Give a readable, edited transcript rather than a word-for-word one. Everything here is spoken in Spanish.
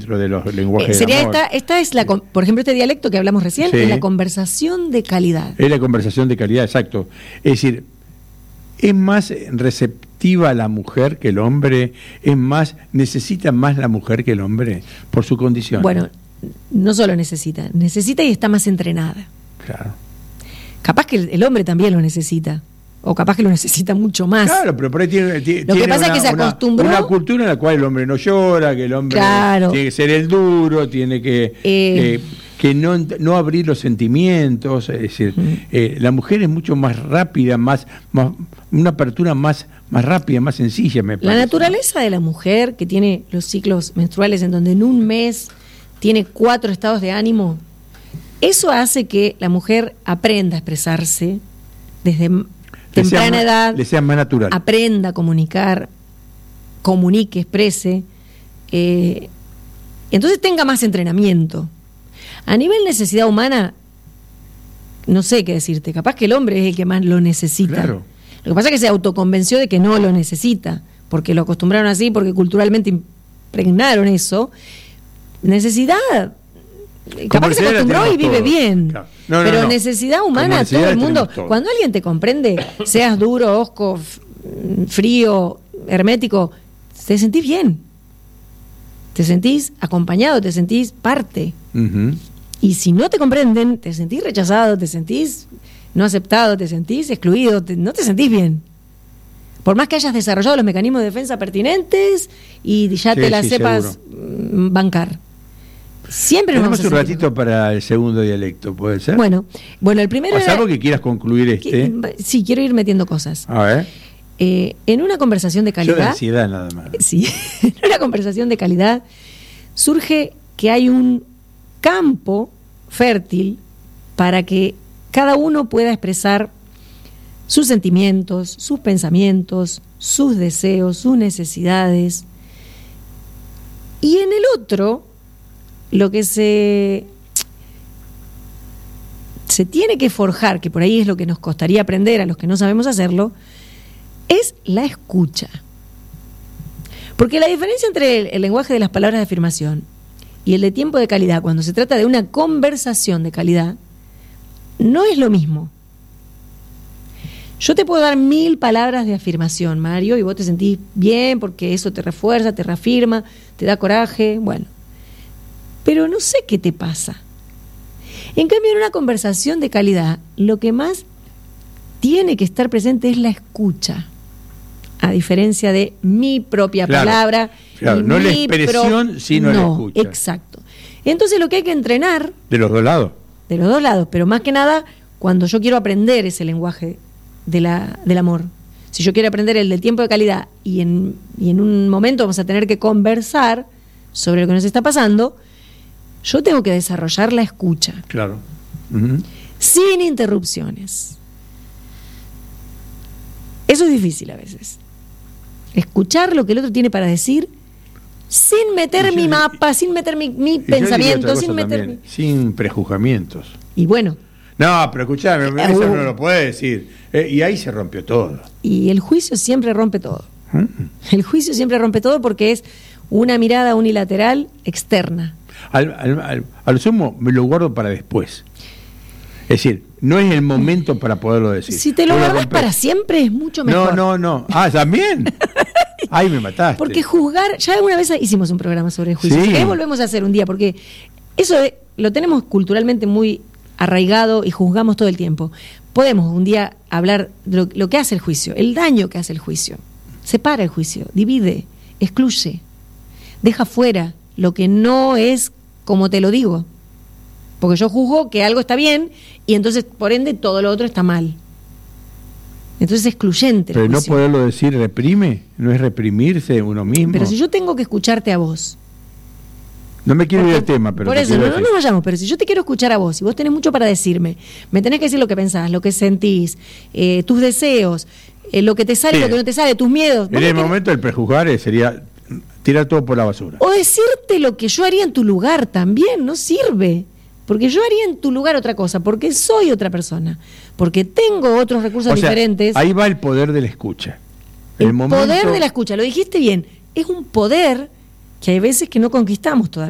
dentro de los lenguajes del sería amor. esta es por ejemplo, este dialecto que hablamos recién, es la conversación de calidad. Es la conversación de calidad, exacto. Es decir, es más receptiva la mujer que el hombre, necesita más la mujer que el hombre por su condición. Bueno, no solo necesita y está más entrenada. Claro. Capaz que el hombre también lo necesita, o capaz que lo necesita mucho más. Claro, pero por ahí tiene lo que pasa es que se acostumbró una cultura en la cual el hombre no llora, que el hombre tiene que ser el duro, tiene que no abrir los sentimientos. Es decir, la mujer es mucho más rápida, más una apertura más rápida, más sencilla, me parece. La naturaleza de la mujer, que tiene los ciclos menstruales en donde en un mes tiene 4 estados de ánimo, eso hace que la mujer aprenda a expresarse desde temprana edad, le sea más natural. aprenda a comunicar, comunique, exprese, entonces tenga más entrenamiento. A nivel necesidad humana, no sé qué decirte, capaz que el hombre es el que más lo necesita. Claro. Lo que pasa es que se autoconvenció de que no lo necesita, porque lo acostumbraron así, porque culturalmente impregnaron eso. Necesidad, capaz que se acostumbró y vive todo bien. Claro. Pero necesidad humana, todo el mundo. Cuando alguien te comprende, seas duro, hosco, frío, hermético, te sentís bien. Te sentís acompañado, te sentís parte. Uh-huh. Y si no te comprenden, te sentís rechazado, te sentís no aceptado, te sentís excluido, no te sentís bien. Por más que hayas desarrollado los mecanismos de defensa pertinentes y ya te la sepas bancar. Siempre nos vamos a un ratito para el segundo dialecto, ¿puede ser? Bueno, el primero era... algo que quieras concluir Sí, quiero ir metiendo cosas. A ver. En una conversación de calidad... Yo de ansiedad nada más. Sí, en una conversación de calidad surge que hay un campo fértil para que cada uno pueda expresar sus sentimientos, sus pensamientos, sus deseos, sus necesidades. Y en el otro, lo que se tiene que forjar, que por ahí es lo que nos costaría aprender a los que no sabemos hacerlo, es la escucha. Porque la diferencia entre el lenguaje de las palabras de afirmación y el de tiempo de calidad, cuando se trata de una conversación de calidad, no es lo mismo. Yo te puedo dar 1000 palabras de afirmación, Mario, y vos te sentís bien porque eso te refuerza, te reafirma, te da coraje, bueno. Pero no sé qué te pasa. En cambio, en una conversación de calidad, lo que más tiene que estar presente es la escucha, a diferencia de mi propia palabra. Claro, no la expresión, sino la escucha. Exacto. Entonces lo que hay que entrenar... De los dos lados. De los dos lados, pero más que nada cuando yo quiero aprender ese lenguaje del amor. Si yo quiero aprender el del tiempo de calidad y en un momento vamos a tener que conversar sobre lo que nos está pasando, yo tengo que desarrollar la escucha. Claro. Uh-huh. Sin interrupciones. Eso es difícil a veces. Escuchar lo que el otro tiene para decir sin meter mi mapa, sin meter mi pensamiento, sin prejuzgamientos. Y bueno. No, pero escuchame, eso no lo puede decir. Y ahí se rompió todo. Y el juicio siempre rompe todo. El juicio siempre rompe todo porque es una mirada unilateral externa. Al sumo me lo guardo para después. Es decir, no es el momento para poderlo decir. Si te lo guardas para siempre es mucho mejor. No. ¿También? Ay, me mataste. Porque juzgar, ya alguna vez hicimos un programa sobre el juicio. Sí. Si volvemos a hacer un día, porque eso lo tenemos culturalmente muy arraigado y juzgamos todo el tiempo. Podemos un día hablar de lo que hace el juicio, el daño que hace el juicio. Separa el juicio, divide, excluye, deja fuera lo que no es como te lo digo. Porque yo juzgo que algo está bien y entonces, por ende, todo lo otro está mal. Entonces es excluyente. Pero no poderlo decir reprime, no es reprimirse uno mismo. Pero si yo tengo que escucharte a vos. No me quiero ir del tema, pero... Por eso, no nos vayamos, pero si yo te quiero escuchar a vos y vos tenés mucho para decirme, me tenés que decir lo que pensás, lo que sentís, tus deseos, lo que te sale, lo que no te sale, tus miedos. En el momento del prejuzgar sería tirar todo por la basura. O decirte lo que yo haría en tu lugar también, no sirve. Porque yo haría en tu lugar otra cosa, porque soy otra persona, porque tengo otros recursos diferentes. Ahí va el poder de la escucha. El poder de la escucha, lo dijiste bien, es un poder que hay veces que no conquistamos todavía.